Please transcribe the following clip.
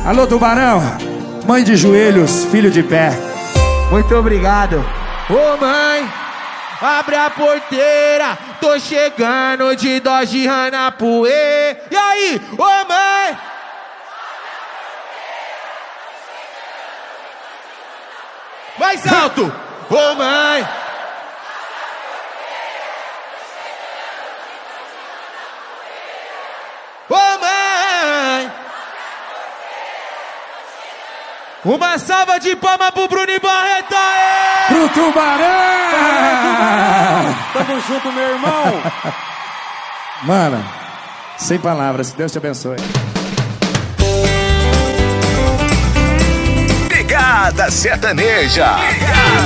Alô, Tubarão, mãe de joelhos, filho de pé. Muito obrigado. Ô mãe, abre a porteira, tô chegando de Dodge Ranapuê. E aí, ô mãe? Mais alto! Ô mãe! Ô mãe! Uma salva de palmas pro Bruno Barreto! Pro Tubarão! Tamo junto, meu irmão! Mano, sem palavras, Deus te abençoe. Pegada Sertaneja.